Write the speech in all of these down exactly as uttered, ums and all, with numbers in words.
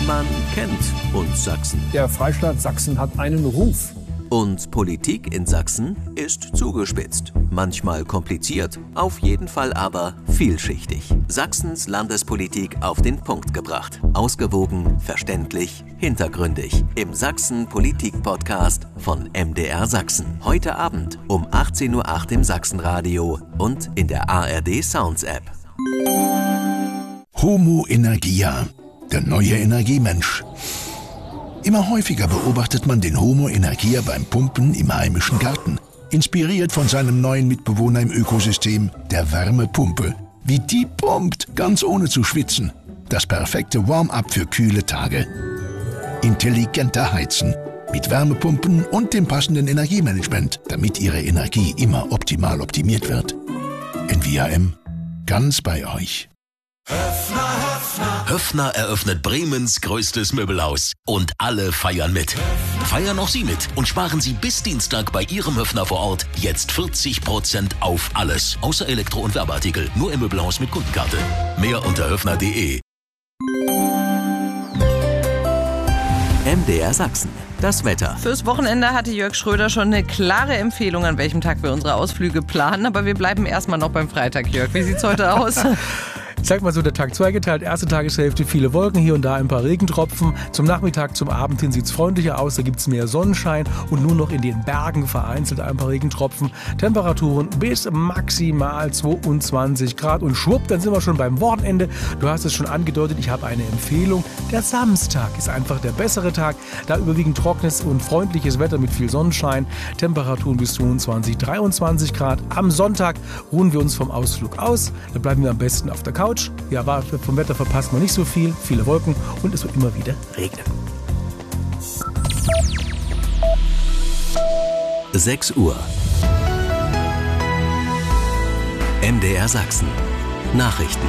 Man kennt uns Sachsen. Der Freistaat Sachsen hat einen Ruf. Und Politik in Sachsen ist zugespitzt, manchmal kompliziert, auf jeden Fall aber vielschichtig. Sachsens Landespolitik auf den Punkt gebracht. Ausgewogen, verständlich, hintergründig. Im Sachsen-Politik-Podcast von M D R Sachsen. Heute Abend um achtzehn Uhr acht im Sachsenradio und in der A R D Sounds App. Homo Energia, der neue Energiemensch. Immer häufiger beobachtet man den Homo Energia beim Pumpen im heimischen Garten. Inspiriert von seinem neuen Mitbewohner im Ökosystem, der Wärmepumpe. Wie die pumpt, ganz ohne zu schwitzen. Das perfekte Warm-up für kühle Tage. Intelligenter Heizen. Mit Wärmepumpen und dem passenden Energiemanagement, damit Ihre Energie immer optimal optimiert wird. N V A M. Ganz bei euch. Höffner, Höffner. Höffner eröffnet Bremens größtes Möbelhaus. Und alle feiern mit. Feiern auch Sie mit und sparen Sie bis Dienstag bei Ihrem Höffner vor Ort jetzt vierzig Prozent auf alles. Außer Elektro- und Werbeartikel. Nur im Möbelhaus mit Kundenkarte. Mehr unter höffner punkt de. M D R Sachsen. Das Wetter. Fürs Wochenende hatte Jörg Schröder schon eine klare Empfehlung, an welchem Tag wir unsere Ausflüge planen. Aber wir bleiben erstmal noch beim Freitag, Jörg. Wie sieht's heute aus? Ich sag mal so, der Tag zweigeteilt, erste Tageshälfte, viele Wolken, hier und da ein paar Regentropfen. Zum Nachmittag, zum Abend hin sieht es freundlicher aus, da gibt es mehr Sonnenschein und nur noch in den Bergen vereinzelt ein paar Regentropfen. Temperaturen bis maximal zweiundzwanzig Grad und schwupp, dann sind wir schon beim Wochenende. Du hast es schon angedeutet, ich habe eine Empfehlung. Der Samstag ist einfach der bessere Tag, da überwiegend trockenes und freundliches Wetter mit viel Sonnenschein. Temperaturen bis zweiundzwanzig, dreiundzwanzig Grad. Am Sonntag ruhen wir uns vom Ausflug aus, da bleiben wir am besten auf der Couch. Ja, war vom Wetter verpasst man nicht so viel, viele Wolken und es wird immer wieder regnen. sechs Uhr. M D R Sachsen. Nachrichten.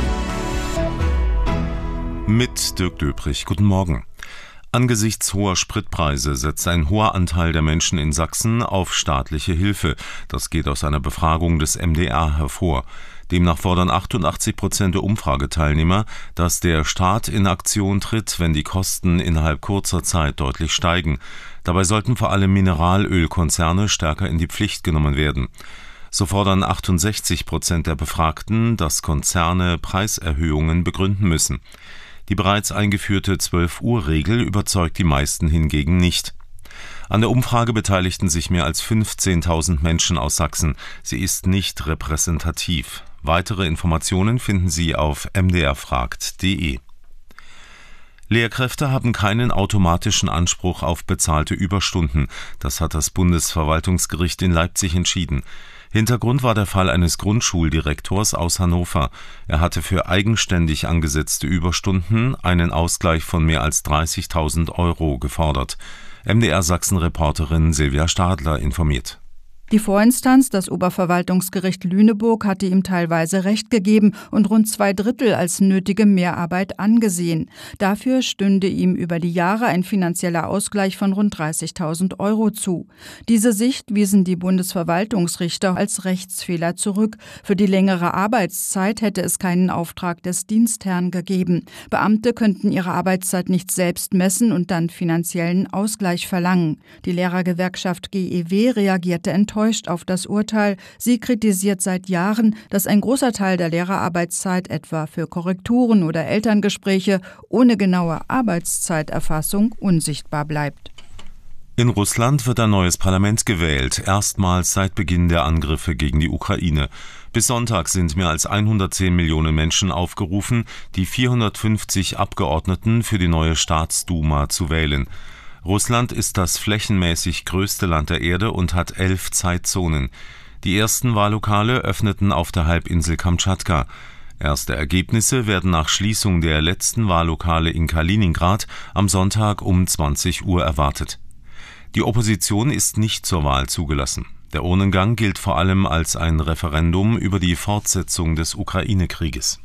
Mit Dirk Döprich. Guten Morgen. Angesichts hoher Spritpreise setzt ein hoher Anteil der Menschen in Sachsen auf staatliche Hilfe. Das geht aus einer Befragung des M D R hervor. Demnach fordern achtundachtzig Prozent der Umfrageteilnehmer, dass der Staat in Aktion tritt, wenn die Kosten innerhalb kurzer Zeit deutlich steigen. Dabei sollten vor allem Mineralölkonzerne stärker in die Pflicht genommen werden. So fordern achtundsechzig Prozent der Befragten, dass Konzerne Preiserhöhungen begründen müssen. Die bereits eingeführte zwölf-Uhr-Regel überzeugt die meisten hingegen nicht. An der Umfrage beteiligten sich mehr als fünfzehntausend Menschen aus Sachsen. Sie ist nicht repräsentativ. Weitere Informationen finden Sie auf m d r fragt punkt de. Lehrkräfte haben keinen automatischen Anspruch auf bezahlte Überstunden. Das hat das Bundesverwaltungsgericht in Leipzig entschieden. Hintergrund war der Fall eines Grundschuldirektors aus Hannover. Er hatte für eigenständig angesetzte Überstunden einen Ausgleich von mehr als dreißigtausend Euro gefordert. M D R Sachsen-Reporterin Silvia Stadler informiert. Die Vorinstanz, das Oberverwaltungsgericht Lüneburg, hatte ihm teilweise Recht gegeben und rund zwei Drittel als nötige Mehrarbeit angesehen. Dafür stünde ihm über die Jahre ein finanzieller Ausgleich von rund dreißigtausend Euro zu. Diese Sicht wiesen die Bundesverwaltungsrichter als Rechtsfehler zurück. Für die längere Arbeitszeit hätte es keinen Auftrag des Dienstherrn gegeben. Beamte könnten ihre Arbeitszeit nicht selbst messen und dann finanziellen Ausgleich verlangen. Die Lehrergewerkschaft G E W reagierte enttäuscht auf das Urteil. Sie kritisiert seit Jahren, dass ein großer Teil der Lehrerarbeitszeit etwa für Korrekturen oder Elterngespräche ohne genaue Arbeitszeiterfassung unsichtbar bleibt. In Russland wird ein neues Parlament gewählt, erstmals seit Beginn der Angriffe gegen die Ukraine. Bis Sonntag sind mehr als hundertzehn Millionen Menschen aufgerufen, die vierhundertfünfzig Abgeordneten für die neue Staatsduma zu wählen. Russland ist das flächenmäßig größte Land der Erde und hat elf Zeitzonen. Die ersten Wahllokale öffneten auf der Halbinsel Kamtschatka. Erste Ergebnisse werden nach Schließung der letzten Wahllokale in Kaliningrad am Sonntag um zwanzig Uhr erwartet. Die Opposition ist nicht zur Wahl zugelassen. Der Urnengang gilt vor allem als ein Referendum über die Fortsetzung des Ukraine-Krieges.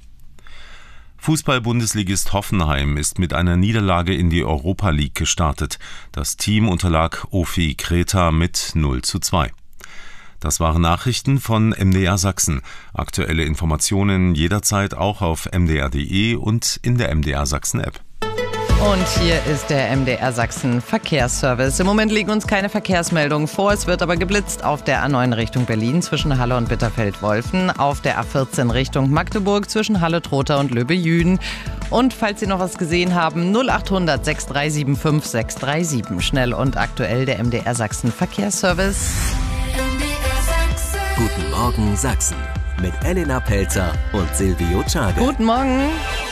Fußball-Bundesligist Hoffenheim ist mit einer Niederlage in die Europa League gestartet. Das Team unterlag O F I Kreta mit null zu zwei. Das waren Nachrichten von M D R Sachsen. Aktuelle Informationen jederzeit auch auf m d r punkt de und in der M D R Sachsen App. Und hier ist der M D R Sachsen Verkehrsservice. Im Moment liegen uns keine Verkehrsmeldungen vor. Es wird aber geblitzt auf der A neun Richtung Berlin zwischen Halle und Bitterfeld-Wolfen, auf der A vierzehn Richtung Magdeburg zwischen Halle-Trotha und Löbe-Jüden. Und falls Sie noch was gesehen haben, null acht hundert sechs drei sieben fünf sechs drei sieben. Schnell und aktuell der M D R Sachsen Verkehrsservice. Guten Morgen Sachsen mit Elena Pelzer und Silvio Czage. Guten Morgen.